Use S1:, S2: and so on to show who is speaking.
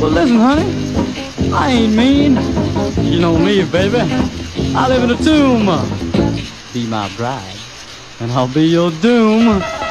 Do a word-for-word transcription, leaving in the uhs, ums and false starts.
S1: Well, listen, honey, I ain't mean. You know me, baby. I live in a tomb. Be my bride, and I'll be your doom.